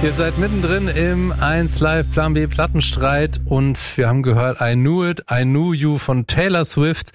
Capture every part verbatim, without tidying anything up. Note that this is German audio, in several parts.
Ihr seid mittendrin im eins Live Plan B Plattenstreit und wir haben gehört I Knew It, I Knew You von Taylor Swift.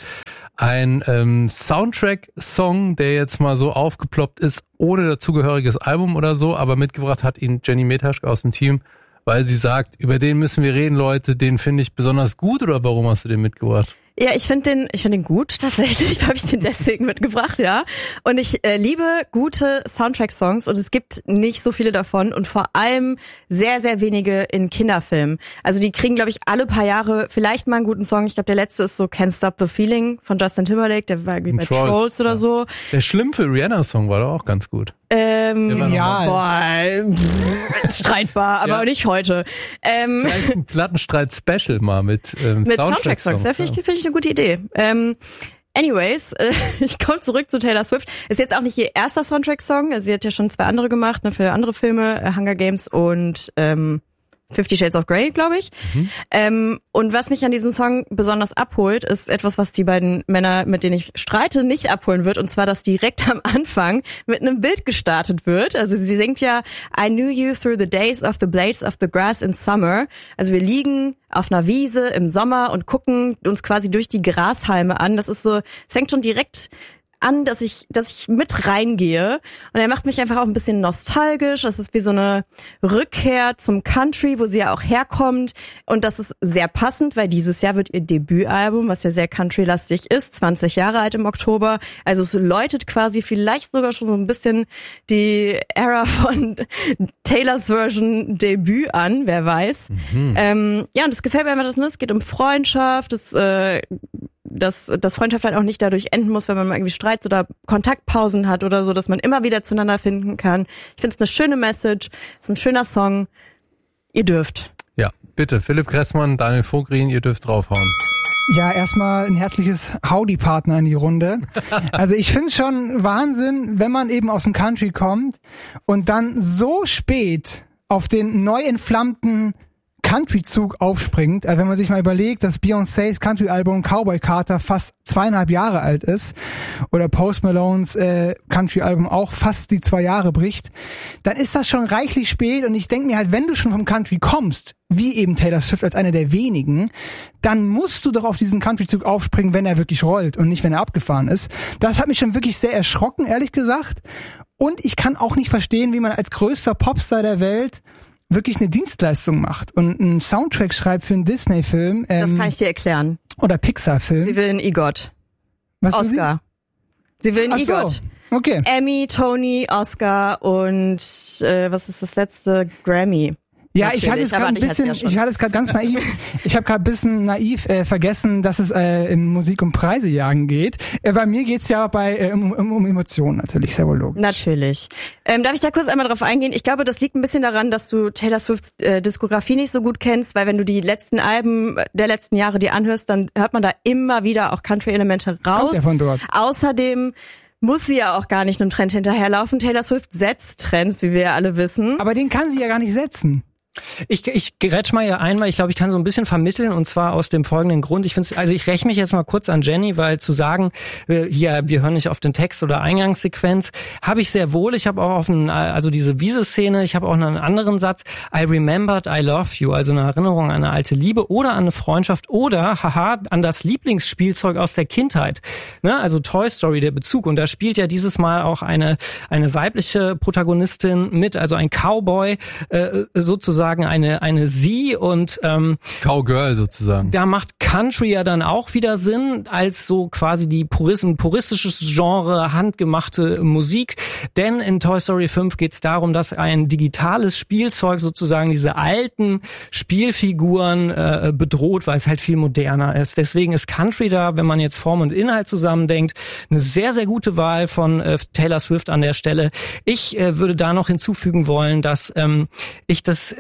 Ein ähm, Soundtrack-Song, der jetzt mal so aufgeploppt ist, ohne dazugehöriges Album oder so, aber mitgebracht hat ihn Jenny Metaschke aus dem Team, weil sie sagt, über den müssen wir reden, Leute, den finde ich besonders gut, oder warum hast du den mitgebracht? Ja, ich finde den, ich finde den gut, tatsächlich habe ich den deswegen mitgebracht, ja. Und ich äh, liebe gute Soundtrack-Songs und es gibt nicht so viele davon und vor allem sehr, sehr wenige in Kinderfilmen. Also die kriegen, glaube ich, alle paar Jahre vielleicht mal einen guten Song. Ich glaube, der letzte ist so Can't Stop the Feeling von Justin Timberlake, der war irgendwie bei Trolls, Trolls oder ja. so. Der schlimmste Rihanna-Song war doch auch ganz gut. Ähm, ja, boah, pff, streitbar, aber ja. nicht heute. Ähm, Vielleicht ein Plattenstreit-Special mal mit ähm, mit Soundtrack-Songs. Ja, finde ich, find ich eine gute Idee. Ähm, anyways, äh, ich komme zurück zu Taylor Swift. Ist jetzt auch nicht ihr erster Soundtrack-Song. Also sie hat ja schon zwei andere gemacht, ne, für andere Filme, äh, Hunger Games und ähm, Fifty Shades of Grey, glaube ich. Mhm. Ähm, und was mich an diesem Song besonders abholt, ist etwas, was die beiden Männer, mit denen ich streite, nicht abholen wird. Und zwar, dass direkt am Anfang mit einem Bild gestartet wird. Also sie singt ja I knew you through the days of the blades of the grass in summer. Also wir liegen auf einer Wiese im Sommer und gucken uns quasi durch die Grashalme an. Das ist so, es fängt schon direkt an, dass ich, dass ich mit reingehe. Und er macht mich einfach auch ein bisschen nostalgisch. Das ist wie so eine Rückkehr zum Country, wo sie ja auch herkommt. Und das ist sehr passend, weil dieses Jahr wird ihr Debütalbum, was ja sehr country-lastig ist, zwanzig Jahre alt im Oktober. Also es läutet quasi vielleicht sogar schon so ein bisschen die Ära von Taylors Version Debüt an, wer weiß. Mhm. Ähm, ja, und es gefällt mir einfach, dass es geht um Freundschaft, es äh, dass, dass Freundschaft halt auch nicht dadurch enden muss, wenn man mal irgendwie Streits oder Kontaktpausen hat oder so, dass man immer wieder zueinander finden kann. Ich finde es eine schöne Message, es ist ein schöner Song. Ihr dürft. Ja, bitte, Philipp Kressmann, Daniel Vogrin, ihr dürft draufhauen. Ja, erstmal ein herzliches Howdy-Partner in die Runde. Also ich finde es schon Wahnsinn, wenn man eben aus dem Country kommt und dann so spät auf den neu entflammten Country-Zug aufspringt. Also wenn man sich mal überlegt, dass Beyoncés Country-Album Cowboy Carter fast zweieinhalb Jahre alt ist oder Post Malones äh, Country-Album auch fast die zwei Jahre bricht, dann ist das schon reichlich spät und ich denke mir halt, wenn du schon vom Country kommst, wie eben Taylor Swift als einer der wenigen, dann musst du doch auf diesen Country-Zug aufspringen, wenn er wirklich rollt und nicht, wenn er abgefahren ist. Das hat mich schon wirklich sehr erschrocken, ehrlich gesagt. Und ich kann auch nicht verstehen, wie man als größter Popstar der Welt wirklich eine Dienstleistung macht und einen Soundtrack schreibt für einen Disney-Film. Ähm, das kann ich dir erklären. Oder Pixar-Film. Sie will einen EGOT. Was Oscar. Sie? sie will einen Ach EGOT. So. Okay. Emmy, Tony, Oscar und äh, was ist das letzte? Grammy. Ja, Natürlich, ich hatte es gerade ein bisschen, ja ich hatte es gerade ganz naiv, ich habe gerade ein bisschen naiv äh, vergessen, dass es äh, in Musik um Preise jagen geht. Äh, bei mir geht's ja bei äh, um, um, um Emotionen natürlich, sehr wohl logisch. Natürlich. Ähm, darf ich da kurz einmal drauf eingehen? Ich glaube, das liegt ein bisschen daran, dass du Taylor Swifts äh, Diskografie nicht so gut kennst, weil wenn du die letzten Alben der letzten Jahre dir anhörst, dann hört man da immer wieder auch Country-Elemente raus. Kommt ja von dort. Außerdem muss sie ja auch gar nicht einem Trend hinterherlaufen. Taylor Swift setzt Trends, wie wir ja alle wissen. Aber den kann sie ja gar nicht setzen. Ich, ich gerätsch mal hier ein, weil ich glaube, ich kann so ein bisschen vermitteln und zwar aus dem folgenden Grund. Ich finde, also ich räche mich jetzt mal kurz an Jenny, weil zu sagen, hier, wir hören nicht auf den Text oder Eingangssequenz, habe ich sehr wohl. Ich habe auch auf einen, also diese Wiese-Szene, ich habe auch noch einen anderen Satz, I remembered I love you, also eine Erinnerung an eine alte Liebe oder an eine Freundschaft oder, haha, an das Lieblingsspielzeug aus der Kindheit. Ne? Also Toy Story, der Bezug. Und da spielt ja dieses Mal auch eine, eine weibliche Protagonistin mit, also ein Cowboy, äh, sozusagen eine eine sie und ähm, Cowgirl sozusagen. Da macht Country ja dann auch wieder Sinn als so quasi die Puristen, puristisches Genre, handgemachte Musik. Denn in Toy Story fünf geht es darum, dass ein digitales Spielzeug sozusagen diese alten Spielfiguren äh, bedroht, weil es halt viel moderner ist. Deswegen ist Country da, wenn man jetzt Form und Inhalt zusammendenkt, eine sehr, sehr gute Wahl von äh, Taylor Swift an der Stelle. Ich äh, würde da noch hinzufügen wollen, dass ähm, ich das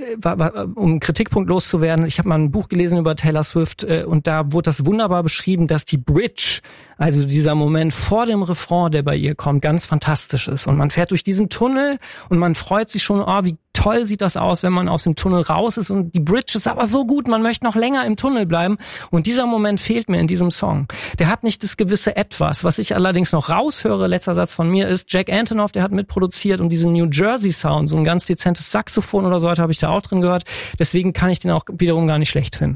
um einen Kritikpunkt loszuwerden, ich habe mal ein Buch gelesen über Taylor Swift äh, und da wurde das wunderbar beschrieben, dass die Bridge, also dieser Moment vor dem Refrain, der bei ihr kommt, ganz fantastisch ist. Und man fährt durch diesen Tunnel und man freut sich schon, oh, wie toll sieht das aus, wenn man aus dem Tunnel raus ist und die Bridge ist aber so gut, man möchte noch länger im Tunnel bleiben und dieser Moment fehlt mir in diesem Song. Der hat nicht das gewisse Etwas. Was ich allerdings noch raushöre, letzter Satz von mir, ist Jack Antonoff, der hat mitproduziert und diesen New Jersey Sound, so ein ganz dezentes Saxophon oder so weiter habe ich da auch drin gehört. Deswegen kann ich den auch wiederum gar nicht schlecht finden.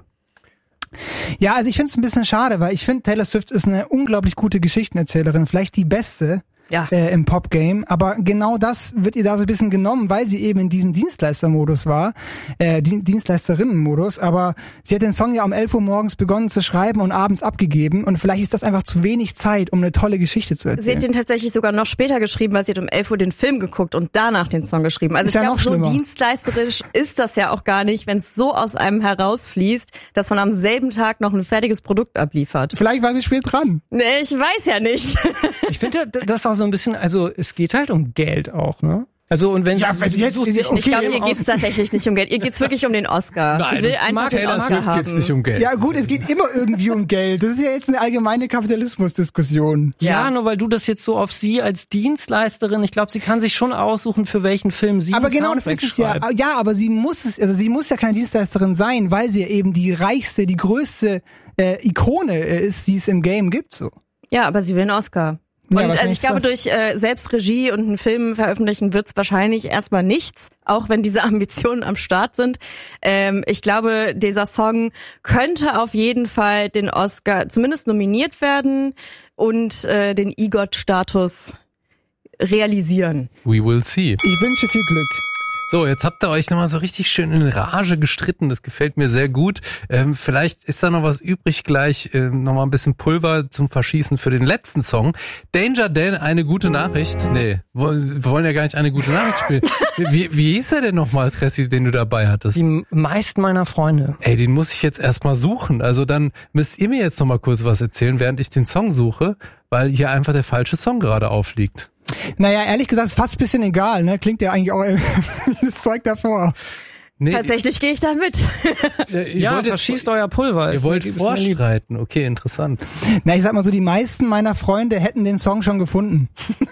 Ja, also ich finde es ein bisschen schade, weil ich finde, Taylor Swift ist eine unglaublich gute Geschichtenerzählerin, vielleicht die beste. Ja. Äh, im Pop-Game, aber genau das wird ihr da so ein bisschen genommen, weil sie eben in diesem Dienstleistermodus war, äh, Dienstleisterinnenmodus, aber sie hat den Song ja um elf Uhr morgens begonnen zu schreiben und abends abgegeben und vielleicht ist das einfach zu wenig Zeit, um eine tolle Geschichte zu erzählen. Sie hat den tatsächlich sogar noch später geschrieben, weil sie hat um elf Uhr den Film geguckt und danach den Song geschrieben. Also ist ich ja glaube, so dienstleisterisch ist das ja auch gar nicht, wenn es so aus einem herausfließt, dass man am selben Tag noch ein fertiges Produkt abliefert. Vielleicht war sie spät dran. Nee, ich weiß ja nicht. Ich finde, das auch so ein bisschen, also es geht halt um Geld auch, ne? Also und wenn ja, sie, sie jetzt, sucht sich okay, ich glaube, ihr geht es tatsächlich nicht um Geld. Ihr geht es wirklich um den Oscar. Nein, sie will einfach den Taylor Oscar Swift haben. geht's nicht um Geld. Ja gut, es geht immer irgendwie um Geld. Das ist ja jetzt eine allgemeine Kapitalismusdiskussion. Ja, ja, nur weil du das jetzt so auf sie als Dienstleisterin, ich glaube, sie kann sich schon aussuchen, für welchen Film sie Aber genau das ist es ja. Ja, aber sie muss es, also sie muss ja keine Dienstleisterin sein, weil sie ja eben die reichste, die größte äh, Ikone ist, die es im Game gibt. So. Ja, aber sie will einen Oscar. Und ja, also ich glaube, das? durch äh, Selbstregie und einen Film veröffentlichen wird's wahrscheinlich erstmal nichts, auch wenn diese Ambitionen am Start sind. Ähm, ich glaube, dieser Song könnte auf jeden Fall den Oscar zumindest nominiert werden und äh, den EGOT-Status realisieren. We will see. Ich wünsche viel Glück. So, jetzt habt ihr euch nochmal so richtig schön in Rage gestritten. Das gefällt mir sehr gut. Ähm, vielleicht ist da noch was übrig gleich. Ähm, nochmal ein bisschen Pulver zum Verschießen für den letzten Song. Danger Dan, eine gute Nachricht. Nee, wir wollen ja gar nicht eine gute Nachricht spielen. Wie, wie hieß er denn nochmal, Tressi, den du dabei hattest? Die meisten meiner Freunde. Ey, den muss ich jetzt erstmal suchen. Also dann müsst ihr mir jetzt nochmal kurz was erzählen, während ich den Song suche, weil hier einfach der falsche Song gerade aufliegt. Naja, ehrlich gesagt, ist fast ein bisschen egal, ne? Klingt ja eigentlich auch das Zeug davor. Nee, Tatsächlich gehe ich da mit. Ihr ja, wollt verschießt euer Pulver. Ihr wollt vorstreiten. Okay, interessant. Na, ich sag mal so, die meisten meiner Freunde hätten den Song schon gefunden.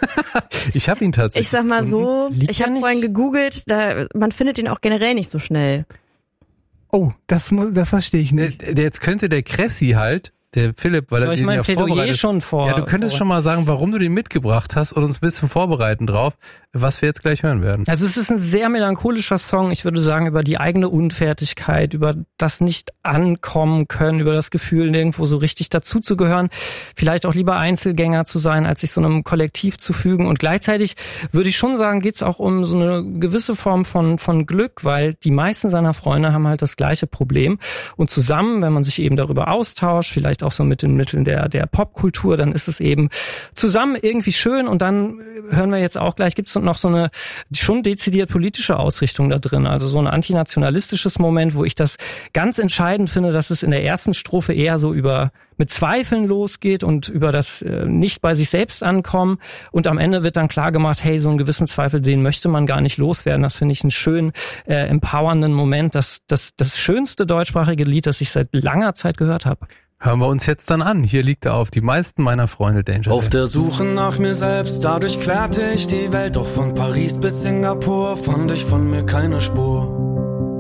Ich habe ihn tatsächlich Ich sag mal so, Liegt ich habe vorhin gegoogelt, da, man findet ihn auch generell nicht so schnell. Oh, das muss, das verstehe ich nicht. Der, der, jetzt könnte der Cressi halt, der Philipp, weil er ich den mein ja Plädoyer vorbereitet. schon vor. Ja, du könntest vor. schon mal sagen, warum du den mitgebracht hast und uns ein bisschen vorbereiten drauf, was wir jetzt gleich hören werden. Also es ist ein sehr melancholischer Song, ich würde sagen, über die eigene Unfertigkeit, über das nicht ankommen können, über das Gefühl, nirgendwo so richtig dazuzugehören, vielleicht auch lieber Einzelgänger zu sein, als sich so einem Kollektiv zu fügen. Und gleichzeitig würde ich schon sagen, geht es auch um so eine gewisse Form von von Glück, weil die meisten seiner Freunde haben halt das gleiche Problem. Und zusammen, wenn man sich eben darüber austauscht, vielleicht auch so mit den Mitteln der der Popkultur, dann ist es eben zusammen irgendwie schön. Und dann hören wir jetzt auch gleich, gibt es noch so eine schon dezidiert politische Ausrichtung da drin, also so ein antinationalistisches Moment, wo ich das ganz entscheidend finde, dass es in der ersten Strophe eher so über mit Zweifeln losgeht und über das äh, nicht bei sich selbst ankommen und am Ende wird dann klar gemacht, hey, so einen gewissen Zweifel, den möchte man gar nicht loswerden. Das finde ich einen schönen, äh, empowernden Moment, das, das, das schönste deutschsprachige Lied, das ich seit langer Zeit gehört habe. Hören wir uns jetzt dann an. Hier liegt er auf. Die meisten meiner Freunde Danger. Auf der Suche nach mir selbst, dadurch querte ich die Welt. Doch von Paris bis Singapur fand ich von mir keine Spur.